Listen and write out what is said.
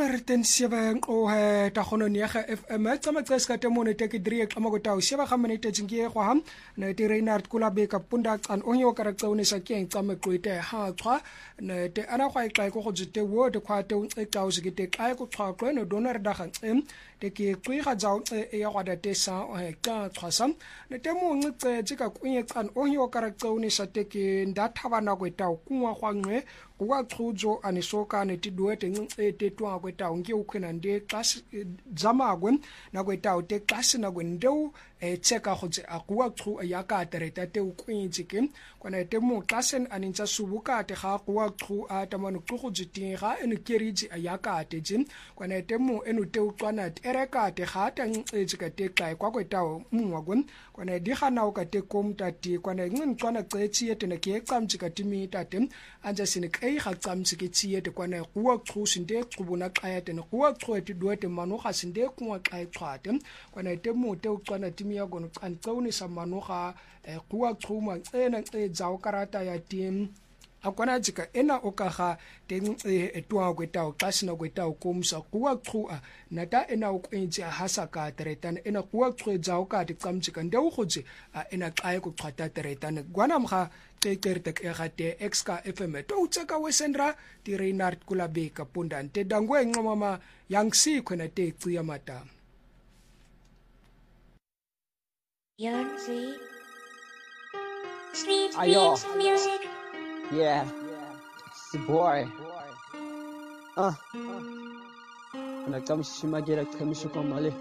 Riten siya o tahono niya FM sama tres ka temo ne teki drie kama ko tau siya ka manite jingie ko ham ne ti Reinhard Kulabe ka punda an onyo karakter ne sa kien tsame kuite ha twa ne te ana kwa ikai ko jite wo de kwa te e tau se te kai ko twa ko ne donar da khan te ki kui ga jao e ya kwada te sa o he ka twa sam ne te mo ngce jika kuye kan onyo karakter ne sa te ki ndatha bana ko tau kuwa kwa ngwe kuwa tsujo anisoka ne ti duete te twa ko tau ngi ukhena nde class zama gwen na ko tau te class na gwen do cheka go tse akuwa tsu ya ka tereta te ukwinji ke kwana te mo klassen aninza subuka te ga kuwa tsu a tamanu go jitinga en keriji ya ka te jin kwana te mo enu te utswana ereka te ga ta ntsika te kai kwa ko tau mwa gwen kwana di ga na o ka te komta ti kwana ngin tswana tsetsi ete ne ke tsamjika timi ta tem anja sine kai ga tsamjike tsi ete kwana kuwa tsu sinde tsubuna kaya te ne kuwa tsu te duete manu ga sinde kuwa kai tswate kwana te mo te utswana ya gono tsauni sa manoga kuwa tsuma ena jao karata ya tim akwana jika ena okaga teng etwa kwetao kasina kwetao komsa kuwa tsua nata ena okwenji hasaka teretan ena kuwa tsue jao ka tsamjika ndeu khoje ena qaye ko qhata teretan gwana mga tekertek egate exka fm to tsaka wesendra ti Reinhard Kulabe ka pundan te dangwe ngomama yangsi khona te tsiya mata Young Sweet music. Yeah. It's the boy. Nagkamsi magera kami sa kamali.